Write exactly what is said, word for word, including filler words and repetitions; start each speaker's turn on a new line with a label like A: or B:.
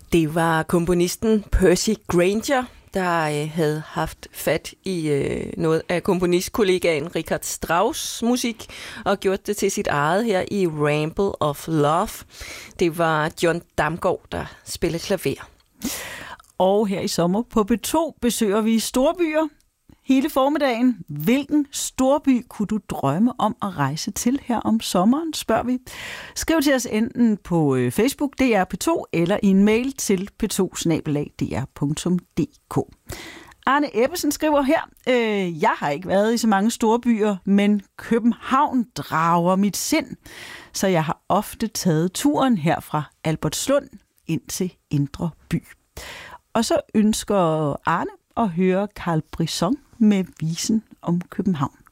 A: Det var komponisten Percy Grainger, der øh, havde haft fat i øh, noget af komponistkollegaen Richard Strauss' musik og gjort det til sit eget her i Ramble of Love. Det var John Damgaard, der spillede klaver.
B: Og her i sommer på B to besøger vi storbyer hele formiddagen. Hvilken storby kunne du drømme om at rejse til her om sommeren, spørger vi. Skriv til os enten på Facebook, D R P to, eller i en mail til p to bindestreg d r punktum d k. Arne Ebbesen skriver her, øh, jeg har ikke været i så mange storbyer, men København drager mit sind, så jeg har ofte taget turen her fra Albertslund ind til Indre By. Og så ønsker Arne at høre Carl Brisson med Visen om København.